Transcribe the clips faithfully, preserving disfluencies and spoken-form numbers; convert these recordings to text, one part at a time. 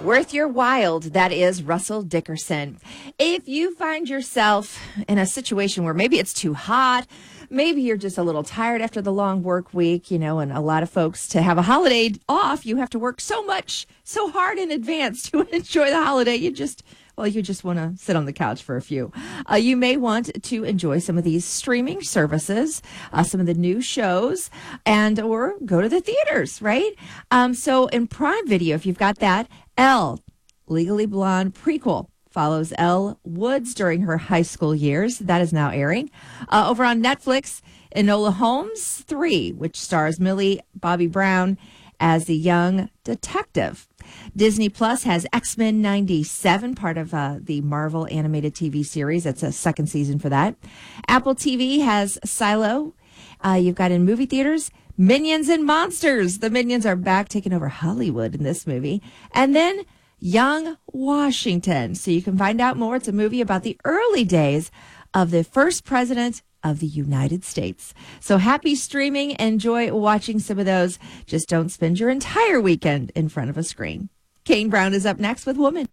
Worth your while, that is Russell Dickerson. If you find yourself in a situation where maybe it's too hot, maybe you're just a little tired after the long work week, you know, and a lot of folks, to have a holiday off, you have to work so much, so hard in advance to enjoy the holiday. You just, well, you just want to sit on the couch for a few. Uh, you may want to enjoy some of these streaming services, uh, some of the new shows, and or go to the theaters, right? Um, so in Prime Video, if you've got that, Elle, Legally Blonde prequel, follows Elle Woods during her high school years. That is now airing. Uh, over on Netflix, Enola Holmes three, which stars Millie Bobby Brown as the young detective. Disney Plus has X-Men ninety-seven, part of uh, the Marvel animated T V series. That's a second season for that. Apple T V has Silo. Uh, you've got in movie theaters, Minions and Monsters. The Minions are back, taking over Hollywood in this movie. And then Young Washington. So you can find out more. It's a movie about the early days of the first president of the United States. So happy streaming. Enjoy watching some of those. Just don't spend your entire weekend in front of a screen. Kane Brown is up next with Woman.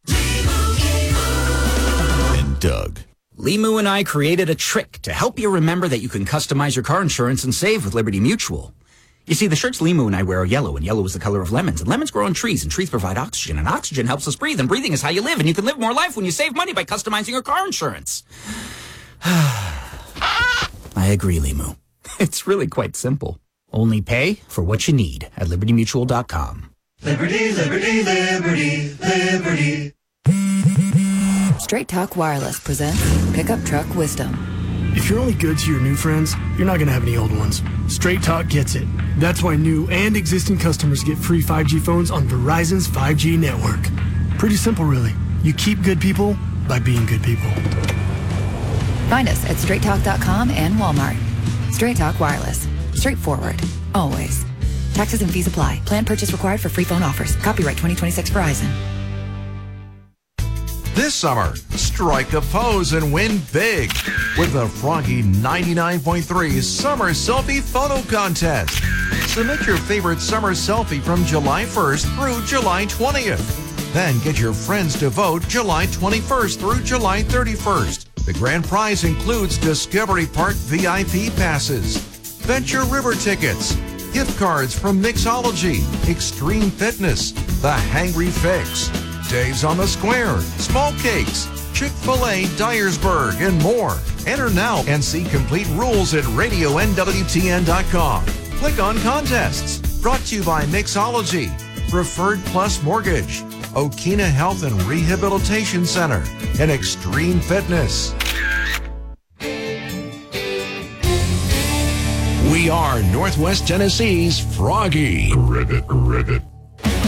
And Doug. Limu and I created a trick to help you remember that you can customize your car insurance and save with Liberty Mutual. You see, the shirts Limu and I wear are yellow, and yellow is the color of lemons, and lemons grow on trees, and trees provide oxygen, and oxygen helps us breathe, and breathing is how you live, and you can live more life when you save money by customizing your car insurance. I agree, Limu. It's really quite simple. Only pay for what you need at liberty mutual dot com. Liberty, liberty, liberty, liberty. Straight Talk Wireless presents Pickup Truck Wisdom. If you're only good to your new friends, you're not going to have any old ones. Straight Talk gets it. That's why new and existing customers get free five G phones on Verizon's five G network. Pretty simple, really. You keep good people by being good people. Find us at straight talk dot com and Walmart. Straight Talk Wireless. Straightforward. Always. Taxes and fees apply. Plan purchase required for free phone offers. Copyright twenty twenty-six Verizon. This summer, strike a pose and win big with the Froggy ninety-nine point three Summer Selfie Photo Contest. Submit your favorite summer selfie from July first through July twentieth. Then get your friends to vote July twenty-first through July thirty-first. The grand prize includes Discovery Park V I P passes, Venture River tickets, gift cards from Mixology, Extreme Fitness, The Hangry Fix, Dave's on the Square, Small Cakes, Chick-fil-A Dyersburg, and more. Enter now and see complete rules at radio N W T N dot com. Click on Contests. Brought to you by Mixology, Preferred Plus Mortgage, Okina Health and Rehabilitation Center, and Extreme Fitness. We are Northwest Tennessee's Froggy. Ribbit, ribbit.